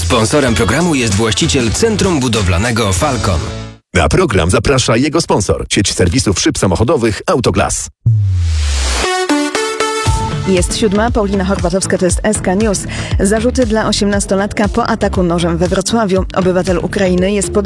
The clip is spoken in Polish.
Sponsorem programu jest właściciel Centrum Budowlanego Falcon. Na program zaprasza jego sponsor, sieć serwisów szyb samochodowych Autoglas. Jest 7, Paulina Horbatowska, to jest SK News. Zarzuty dla 18-latka po ataku nożem we Wrocławiu. Obywatel Ukrainy jest